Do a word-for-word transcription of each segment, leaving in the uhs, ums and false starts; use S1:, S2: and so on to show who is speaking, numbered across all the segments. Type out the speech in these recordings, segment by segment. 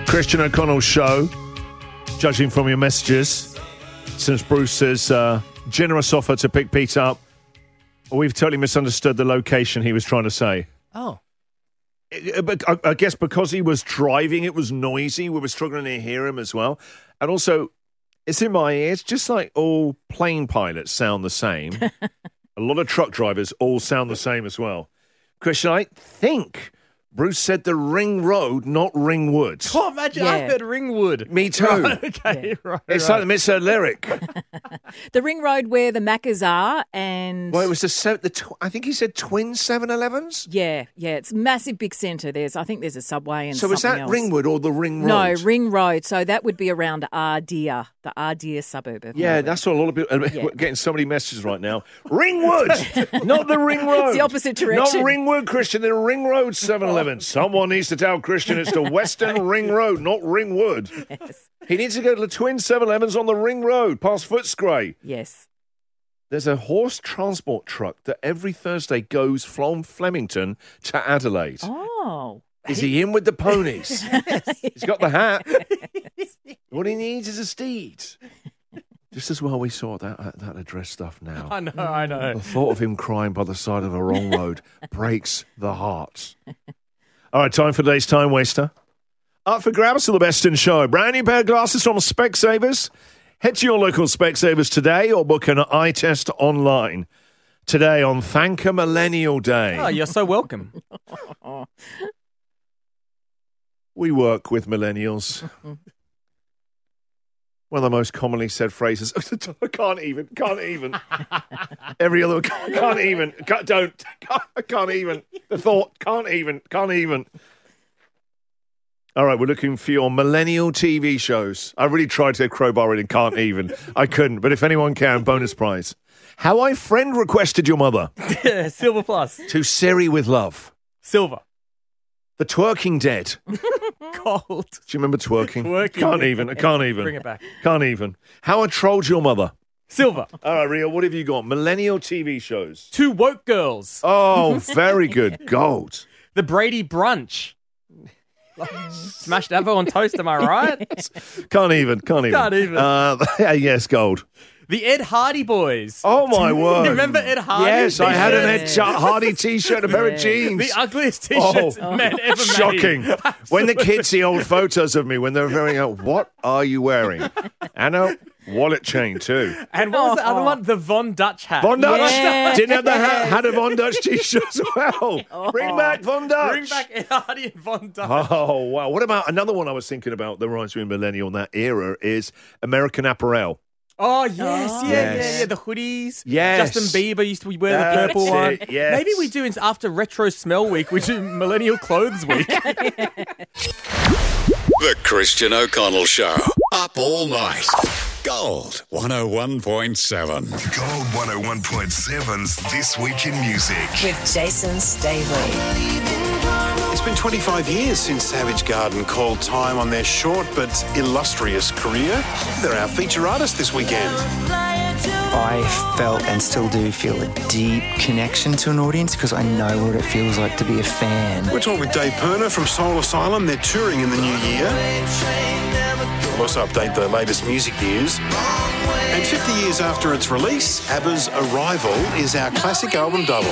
S1: Christian O'Connell Show. Judging from your messages, since Bruce's uh, generous offer to pick Pete up, we've totally misunderstood the location he was trying to say.
S2: Oh.
S1: I, I guess because he was driving, it was noisy. We were struggling to hear him as well. And also, it's in my ears, just like all plane pilots sound the same. A lot of truck drivers all sound the same as well. Christian, I think Bruce said the Ring Road, not Ringwood.
S2: Oh, imagine
S3: Yeah.
S2: I heard Ringwood.
S1: Me too.
S2: Right, okay,
S3: Yeah.
S2: right.
S1: It's
S2: right.
S1: like the Mister Lyric.
S3: The ring road where the Maccas are, and
S1: Well, it was the, se- the tw- I think he said twin seven elevens.
S3: yeah, yeah, it's a massive big centre. There's, I think, there's a subway and
S1: So is
S3: something
S1: that
S3: else.
S1: Ringwood or the Ring Road?
S3: No, Ring Road. So that would be around Ardeer, the Ardeer suburb of
S1: Yeah,
S3: Melbourne.
S1: that's what a lot of people.
S3: Yeah.
S1: We're getting so many messages right now. Ringwood, not the Ring Road.
S3: It's the opposite direction.
S1: Not Ringwood, Christian. The Ring Road seven eleven. Someone needs to tell Christian it's the Western Ring Road, not Ringwood.
S3: Yes.
S1: He needs to go to the twin seven elevens on the Ring Road, past Footscray.
S3: Yes.
S1: There's a horse transport truck that every Thursday goes from Flemington to Adelaide.
S3: Oh.
S1: Is he in with the ponies? He's got the hat. What he needs is a steed. Just as well we saw that that address stuff now.
S2: I know, I know.
S1: The thought of him crying by the side of a wrong road breaks the heart. All right, time for today's Time Waster. Up for grabs to the best in show. Brand new pair of glasses from Specsavers. Head to your local Specsavers today or book an eye test online. Today on Thank a Millennial Day.
S2: Oh, you're so welcome.
S1: We work with millennials. One of the most commonly said phrases. I can't even. Can't even. Every other. Can't, can't even. Can't, don't. Can't, I can't even. The thought. Can't even. Can't even. All right, we're looking for your millennial T V shows. I really tried to crowbar it and can't even. I couldn't. But if anyone can, bonus prize. How I friend requested your mother.
S2: Yeah, Silver Plus.
S1: To Siri with love.
S2: Silver.
S1: The Twerking Dead.
S2: Gold.
S1: Do you remember twerking?
S2: Twerking.
S1: Can't even. I can't even.
S2: Bring it back.
S1: Can't even. How I trolled your mother.
S2: Silver.
S1: All right, Rio, what have you got? Millennial T V shows.
S2: Two Woke Girls.
S1: Oh, very good. Gold.
S2: The Brady Brunch. Smashed Avo on toast, am I right?
S1: Can't even. Can't even.
S2: Can't even.
S1: Uh, yes, gold.
S2: The Ed Hardy Boys.
S1: Oh, my word.
S2: You remember Ed Hardy?
S1: Yes, I had an Ed
S2: T-shirts?
S1: Ch- Hardy T-shirt and a pair of
S3: Yeah.
S1: jeans.
S2: The ugliest T-shirts
S1: Oh.
S2: men ever made.
S1: Shocking. When the kids see old photos of me when they're wearing out, what are you wearing? And a wallet chain too.
S2: And what was the other one? The Von Dutch hat.
S1: Von Dutch
S3: Yes.
S1: didn't have the hat, had a Von Dutch T-shirt as well. Bring back Von Dutch.
S2: Bring back Ed Hardy and Von Dutch.
S1: Oh, wow. What about another one I was thinking about that reminds me of millennial in that era is American Apparel.
S2: Oh, yes,
S3: Oh.
S2: yeah,
S1: Yes.
S2: yeah, yeah. The hoodies.
S1: Yes.
S2: Justin Bieber used to wear
S1: That's
S2: the purple one.
S1: it, yes.
S2: Maybe we do, after Retro Smell Week, we do Millennial Clothes Week.
S4: The Christian O'Connell Show. Up all night. Gold one oh one point seven.
S5: Gold one oh one point seven's This Week in Music.
S6: With Jason Staveley.
S7: It's been twenty-five years since Savage Garden called time on their short but illustrious career. They're our feature artist this weekend.
S8: I felt and still do feel a deep connection to an audience because I know what it feels like to be a fan.
S7: We're talking with Dave Perner from Soul Asylum. They're touring in the new year. We'll also update the latest music news. And fifty years after its release, ABBA's Arrival is our classic album double.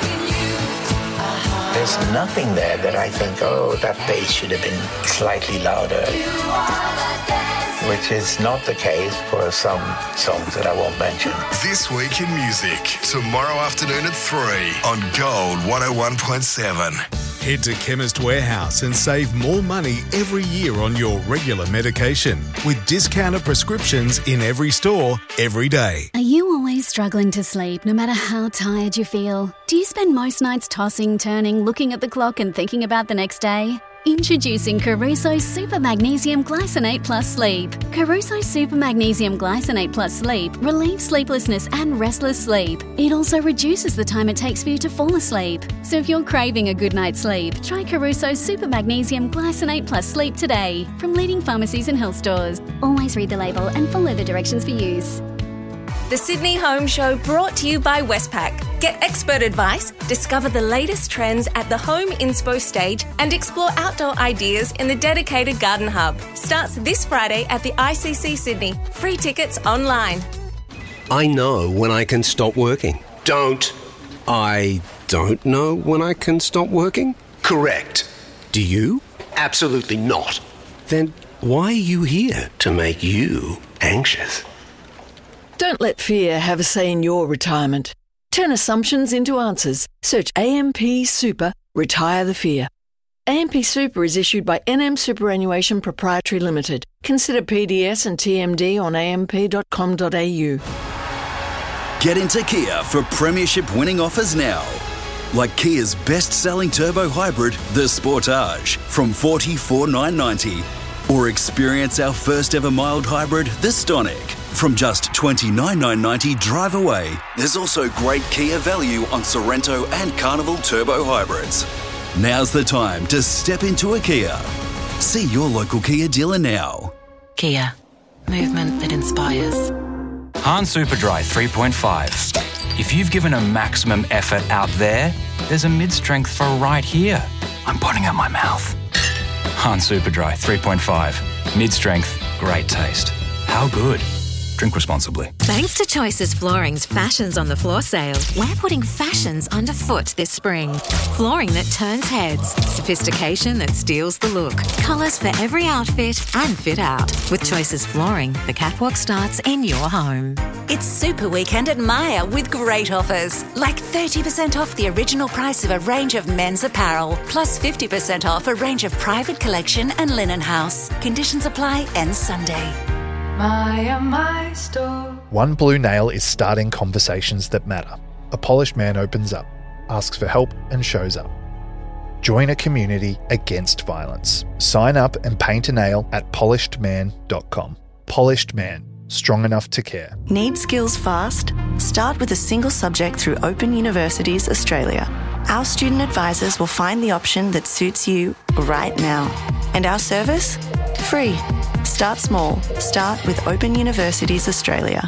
S9: There's nothing there that I think, oh, that bass should have been slightly louder, which is not the case for some songs that I won't mention.
S5: This Week in Music. Tomorrow afternoon at three on Gold one oh one point seven.
S10: Head to Chemist Warehouse and save more money every year on your regular medication with discounted prescriptions in every store, every day.
S11: Are you always struggling to sleep no matter how tired you feel? Do you spend most nights tossing, turning, looking at the clock and thinking about the next day? Introducing Caruso Super Magnesium Glycinate Plus Sleep. Caruso Super Magnesium Glycinate Plus Sleep relieves sleeplessness and restless sleep. It also reduces the time it takes for you to fall asleep. So if you're craving a good night's sleep, try Caruso Super Magnesium Glycinate Plus Sleep today from leading pharmacies and health stores. Always read the label and follow the directions for use.
S6: The Sydney Home Show brought to you by Westpac.
S12: Get expert advice, discover the latest trends at the Home Inspo stage and explore outdoor ideas in the dedicated Garden Hub. Starts this Friday at the I C C Sydney. Free tickets online.
S13: I know when I can stop working.
S7: Don't.
S13: I don't know when I can stop working?
S7: Correct.
S13: Do you?
S7: Absolutely not.
S13: Then why are you here?
S7: To make you anxious.
S14: Don't let fear have a say in your retirement. Turn assumptions into answers. Search A M P Super, Retire the Fear. A M P Super is issued by N M Superannuation Proprietary Limited. Consider P D S and T M D on a m p dot com dot a u.
S15: Get into Kia for premiership winning offers now. Like Kia's best-selling turbo hybrid, the Sportage, from forty-four thousand nine hundred ninety dollars. Or experience our first-ever mild hybrid, the Stonic, from just twenty-nine thousand nine hundred ninety dollars drive away. There's also great Kia value on Sorrento and Carnival turbo hybrids. Now's the time to step into a Kia. See your local Kia dealer now.
S16: Kia. Movement that inspires.
S17: Han Superdry three point five. If you've given a maximum effort out there, there's a mid-strength for right here. I'm putting out my mouth. Han Superdry three point five. Mid-strength, great taste. How good? Drink responsibly.
S18: Thanks to Choices Flooring's Fashions on the Floor sale, we're putting fashions underfoot this spring. Flooring that turns heads, sophistication that steals the look, colours for every outfit and fit out. With Choices Flooring, the catwalk starts in your home.
S19: It's Super Weekend at Myer with great offers, like thirty percent off the original price of a range of men's apparel, plus fifty percent off a range of private collection and linen house. Conditions apply, ends Sunday.
S20: Myer, my store.
S21: One Blue Nail is starting conversations that matter. A polished man opens up, asks for help and shows up. Join a community against violence. Sign up and paint a nail at polished man dot com. Polished Man. Strong enough to care.
S22: Need skills fast? Start with a single subject through Open Universities Australia. Our student advisors will find the option that suits you right now. And our service? Free. Start small. Start with Open Universities Australia.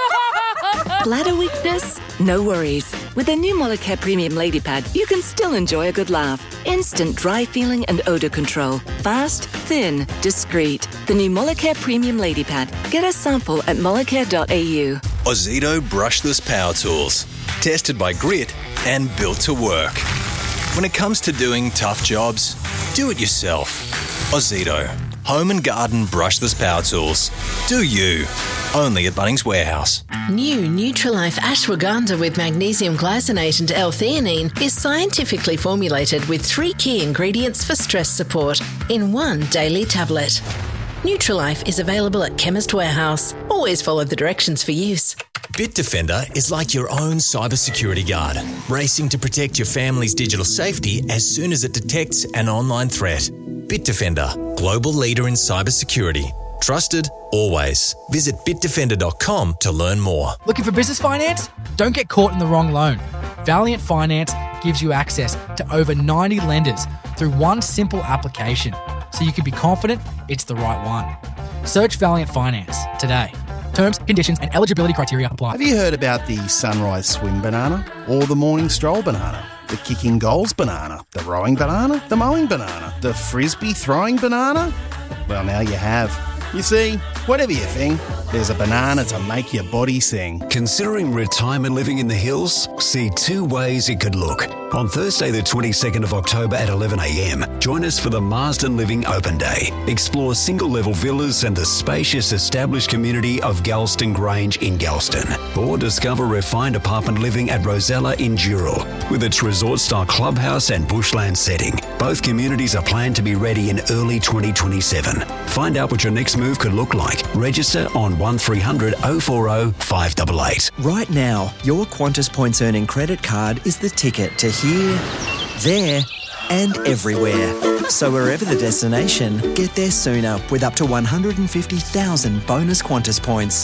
S23: Bladder weakness? No worries. With the new Molicare Premium Lady Pad, you can still enjoy a good laugh. Instant dry feeling and odour control. Fast, thin, discreet. The new Molicare Premium Lady Pad. Get a sample at molicare dot a u.
S24: Ozito brushless power tools. Tested by Grit and built to work. When it comes to doing tough jobs, do it yourself. Ozito. Home and garden brushless power tools. Do you. Only at Bunnings Warehouse.
S25: New Nutrilife Ashwagandha with magnesium glycinate and L-theanine is scientifically formulated with three key ingredients for stress support in one daily tablet. Nutrilife is available at Chemist Warehouse. Always follow the directions for use.
S24: Bitdefender is like your own cybersecurity guard, racing to protect your family's digital safety as soon as it detects an online threat. Bitdefender, global leader in cybersecurity. Trusted, always. Visit bitdefender dot com to learn more.
S26: Looking for business finance? Don't get caught in the wrong loan. Valiant Finance gives you access to over ninety lenders through one simple application, so you can be confident it's the right one. Search Valiant Finance today. Terms, conditions and eligibility criteria apply.
S27: Have you heard about the sunrise swim banana or the morning stroll banana? The kicking goals banana, the rowing banana, the mowing banana, the frisbee throwing banana? Well, now you have. You see, whatever you think, there's a banana to make your body sing.
S28: Considering retirement living in the hills? See two ways it could look. On Thursday the twenty-second of October at eleven a m, join us for the Marsden Living Open Day. Explore single-level villas and the spacious established community of Galston Grange in Galston. Or discover refined apartment living at Rosella in Dural, with its resort-style clubhouse and bushland setting. Both communities are planned to be ready in early twenty twenty-seven. Find out what your next move could look like. Register on one three hundred oh four oh five eight eight.
S29: Right now, your Qantas Points Earning credit card is the ticket to here, there, and everywhere. So wherever the destination, get there sooner with up to one hundred fifty thousand bonus Qantas points.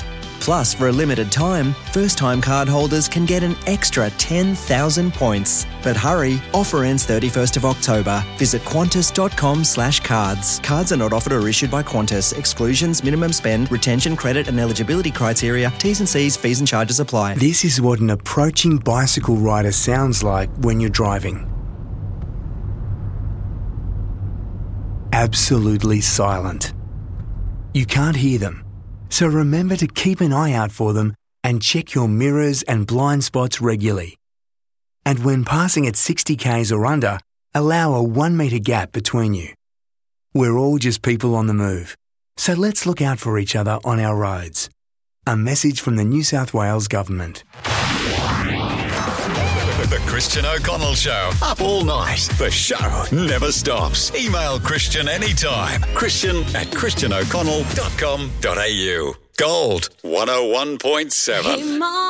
S29: Plus, for a limited time, first-time card holders can get an extra ten thousand points. But hurry, offer ends thirty-first of October. Visit qantas.com slash cards. Cards are not offered or issued by Qantas. Exclusions, minimum spend, retention, credit and eligibility criteria, T's and C's, fees and charges apply.
S1: This is what an approaching bicycle rider sounds like when you're driving. Absolutely silent. You can't hear them, so remember to keep an eye out for them and check your mirrors and blind spots regularly. And when passing at sixty kays or under, allow a one metre gap between you. We're all just people on the move, so let's look out for each other on our roads. A message from the New South Wales Government.
S2: The Christian O'Connell Show. Up all night. The show never stops. Email Christian anytime. Christian at christian o'connell dot com dot a u. Gold one oh one point seven.
S3: Hey, Mom.